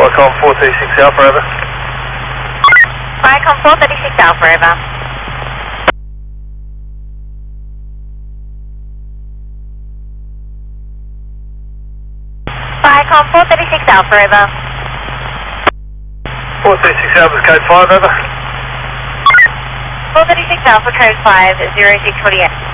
Viacom 436 Alpha, over. Viacom 436 Alpha, over. Viacom 436 Alpha, over. 436 Alpha, code 5, over. 436 Alpha, code 5, 0648.